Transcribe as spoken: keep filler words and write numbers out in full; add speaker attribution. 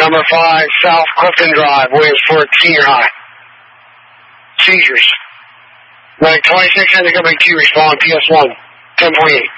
Speaker 1: number five, South Clifton Drive, Williamsport Senior High. Seizures. Medic twenty-six, Hendrick, W two, respond, P S one, ten forty-eight.